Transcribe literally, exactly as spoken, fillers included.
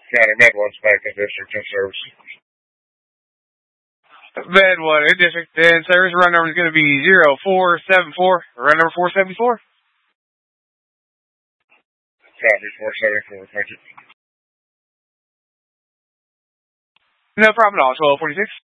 County Med one's back in district in service. Med one in district in service. Run number is going to be zero four seven four. Run number four seven four. Copy four seven four. Thank you. No problem at all. twelve forty-six.